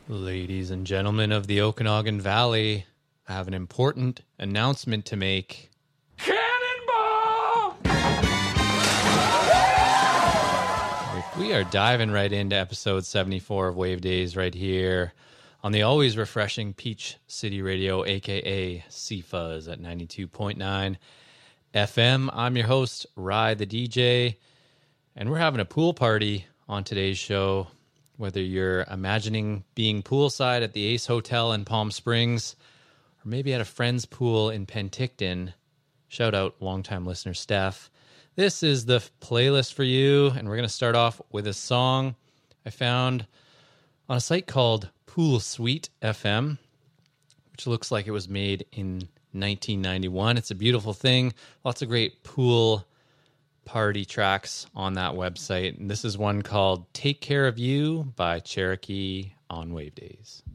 Ladies and gentlemen of the Okanagan Valley, I have an important announcement to make. Cannonball! We are diving right into episode 74 of Wave Days right here on the always refreshing Peach City Radio, aka CFuzz at 92.9 FM. I'm your host, Rye the DJ, and we're having a pool party on today's show. Whether you're imagining being poolside at the Ace Hotel in Palm Springs, or maybe at a friend's pool in Penticton, shout out longtime listener Steph. This is the playlist for you, and we're going to start off with a song I found on a site called Pool Suite FM, which looks like it was made in 1991. It's a beautiful thing. Lots of great pool party tracks on that website. And this is one called Take Care of You by Cherokee on Wave Days.